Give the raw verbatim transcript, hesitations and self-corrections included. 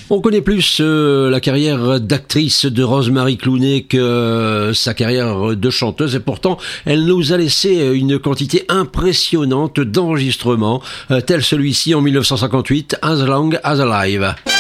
On connaît plus euh, la carrière d'actrice de Rosemary Clooney que euh, sa carrière de chanteuse, et pourtant elle nous a laissé une quantité impressionnante d'enregistrements, euh, tel celui-ci en mille neuf cent cinquante-huit, As Long As Alive.